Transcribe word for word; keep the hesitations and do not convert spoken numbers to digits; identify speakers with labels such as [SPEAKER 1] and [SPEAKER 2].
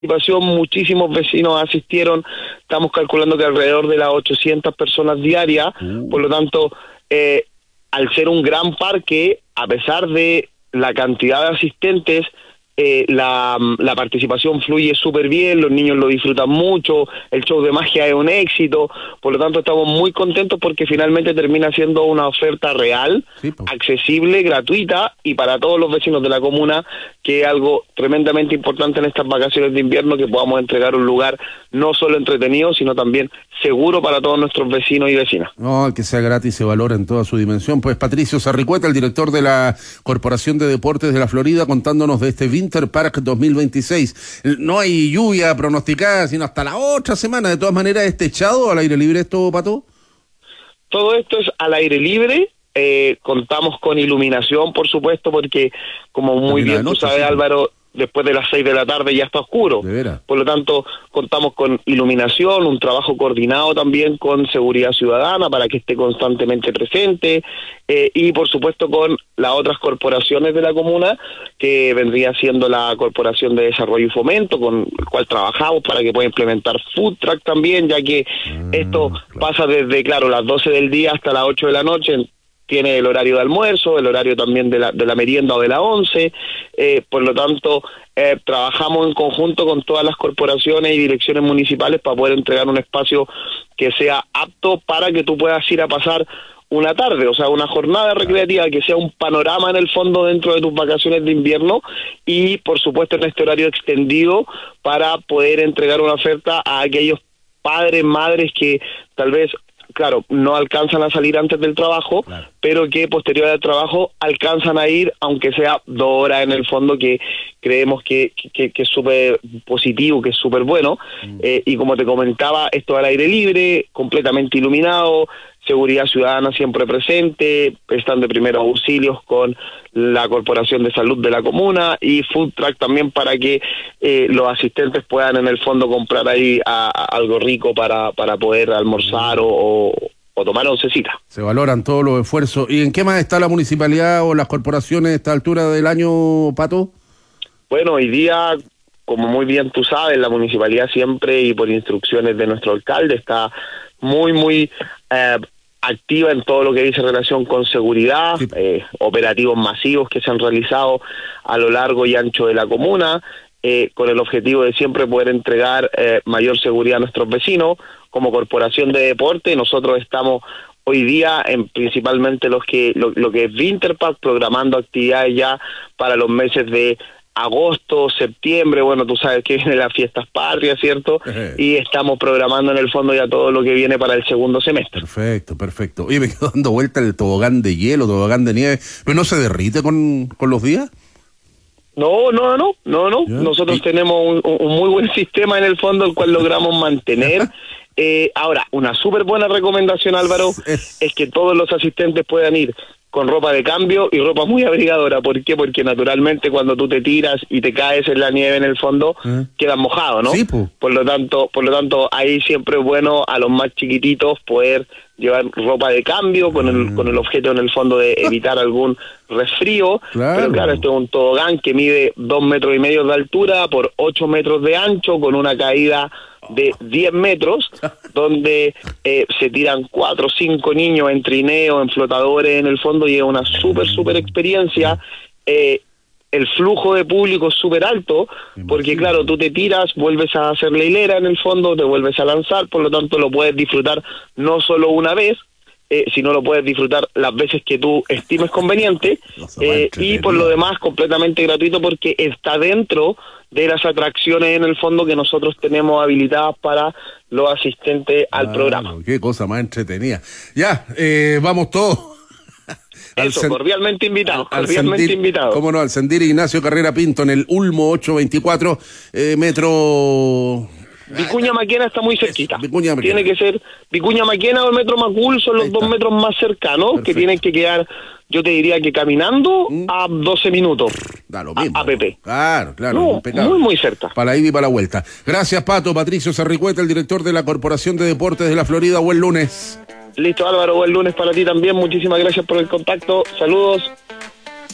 [SPEAKER 1] participación, muchísimos vecinos asistieron, estamos calculando que alrededor de las ochocientas personas diarias, uh. por lo tanto, eh, al ser un gran parque, a pesar de la cantidad de asistentes, eh, la, la participación fluye súper bien, los niños lo disfrutan mucho, el show de magia es un éxito, por lo tanto estamos muy contentos porque finalmente termina siendo una oferta real, sí, pues. accesible, gratuita y para todos los vecinos de la comuna, que es algo tremendamente importante en estas vacaciones de invierno, que podamos entregar un lugar no solo entretenido, sino también seguro para todos nuestros vecinos y vecinas.
[SPEAKER 2] No, que sea gratis se valora en toda su dimensión. Pues Patricio Sarricueta, el director de la Corporación de Deportes de la Florida, contándonos de este Winter Park dos mil veintiséis. No hay lluvia pronosticada, sino hasta la otra semana. De todas maneras, ¿es techado o al aire libre esto, Pato?
[SPEAKER 1] Todo esto es al aire libre. Eh, contamos con iluminación, por supuesto, porque como muy bien tú sabes, Álvaro, después de las seis de la tarde ya está oscuro. Por lo tanto, contamos con iluminación, un trabajo coordinado también con seguridad ciudadana para que esté constantemente presente, eh, y por supuesto con las otras corporaciones de la comuna, que vendría siendo la Corporación de Desarrollo y Fomento, con el cual trabajamos para que pueda implementar food truck también, ya que mm, esto claro. pasa desde, claro, las doce del día hasta las ocho de la noche. Tiene el horario de almuerzo, el horario también de la, de la merienda o de la once, eh, por lo tanto, eh, trabajamos en conjunto con todas las corporaciones y direcciones municipales para poder entregar un espacio que sea apto para que tú puedas ir a pasar una tarde, o sea, una jornada recreativa, que sea un panorama en el fondo dentro de tus vacaciones de invierno y, por supuesto, en este horario extendido para poder entregar una oferta a aquellos padres, madres que tal vez claro, no alcanzan a salir antes del trabajo, claro. pero que posterior al trabajo alcanzan a ir, aunque sea dos horas en el fondo, que creemos que, que, que es súper positivo, que es súper bueno, mm. eh, y como te comentaba, esto al aire libre, completamente iluminado, seguridad ciudadana siempre presente, están de primeros auxilios con la Corporación de Salud de la comuna y food truck también para que eh, los asistentes puedan en el fondo comprar ahí a, a algo rico para, para poder almorzar o, o, o tomar oncecita.
[SPEAKER 2] Se valoran todos los esfuerzos. ¿Y en qué más está la municipalidad o las corporaciones a esta altura del año, Pato?
[SPEAKER 1] Bueno, hoy día, como muy bien tú sabes, la municipalidad siempre y por instrucciones de nuestro alcalde está muy, muy eh, activa en todo lo que dice relación con seguridad, sí. eh, operativos masivos que se han realizado a lo largo y ancho de la comuna, eh, con el objetivo de siempre poder entregar eh, mayor seguridad a nuestros vecinos. Como Corporación de Deporte, nosotros estamos hoy día en principalmente los que lo, lo que es Winter Park, programando actividades ya para los meses de agosto, septiembre, bueno, tú sabes que vienen las fiestas patrias, ¿cierto? Y estamos programando en el fondo ya todo lo que viene para el segundo semestre.
[SPEAKER 2] Perfecto, perfecto. Oye, me quedo dando vuelta el tobogán de hielo, tobogán de nieve, ¿pero no se derrite con, con los días?
[SPEAKER 1] No, no, no, no, no. ¿Ya? Nosotros ¿Y? tenemos un, un muy buen sistema en el fondo, el cual logramos mantener. eh, ahora, una súper buena recomendación, Álvaro, es... es que todos los asistentes puedan ir con ropa de cambio y ropa muy abrigadora. ¿Por qué? Porque naturalmente cuando tú te tiras y te caes en la nieve en el fondo, ¿Eh? quedas mojado, ¿no?
[SPEAKER 2] Sí, po.
[SPEAKER 1] Por lo tanto, por lo tanto, ahí siempre es bueno a los más chiquititos poder llevar ropa de cambio con el, con el objeto en el fondo de evitar algún resfrío. Claro. Pero claro, esto es un tobogán que mide dos metros y medio de altura por ocho metros de ancho, con una caída de diez metros, donde eh, se tiran cuatro o cinco niños en trineo, en flotadores en el fondo, y es una súper, súper experiencia. Eh, el flujo de público es súper alto, porque claro, tú te tiras, vuelves a hacer la hilera en el fondo, te vuelves a lanzar, por lo tanto lo puedes disfrutar no solo una vez, eh, sino lo puedes disfrutar las veces que tú estimes conveniente, eh, y por lo demás completamente gratuito, porque está dentro de las atracciones en el fondo que nosotros tenemos habilitadas para los asistentes al ah, programa.
[SPEAKER 2] Qué cosa más entretenida. Ya, eh, vamos todos.
[SPEAKER 1] Eso, cordialmente invitado, cordialmente
[SPEAKER 2] Sendir,
[SPEAKER 1] invitado.
[SPEAKER 2] Cómo no, al Sendir Ignacio Carrera Pinto en el Ulmo ochocientos veinticuatro, eh, metro...
[SPEAKER 1] Vicuña Maquena está muy cerquita.
[SPEAKER 2] Vicuña
[SPEAKER 1] Tiene que ser Vicuña Maquena o el metro Macul, son los dos metros más cercanos. Perfecto. Que tienen que quedar, yo te diría que caminando ¿Mm? a doce minutos.
[SPEAKER 2] Da lo mismo.
[SPEAKER 1] A, a Pepe.
[SPEAKER 2] Claro, claro.
[SPEAKER 1] No, muy, muy cerca.
[SPEAKER 2] Para la ida y para la vuelta. Gracias, Pato. Patricio Sarricueta, el director de la Corporación de Deportes de la Florida. Buen lunes.
[SPEAKER 1] Listo, Álvaro. Buen lunes para ti también. Muchísimas gracias por el contacto. Saludos.